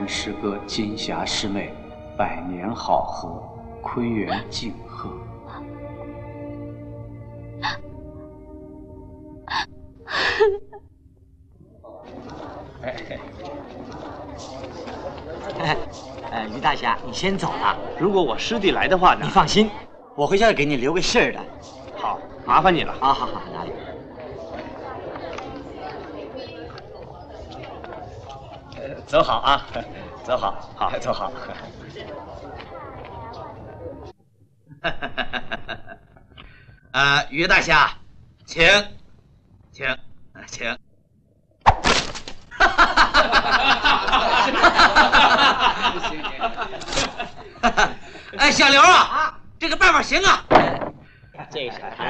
诗歌金霞师妹百年好合，坤元敬贺。 于大侠，你先走了。 如果我师弟来的话呢？ 你放心，我回家给你留个信儿的。 好，麻烦你了。 好，哪里？ 走好啊，走好，好，走好。 于大侠，请。哎，小刘啊，这个办法行啊。 这是。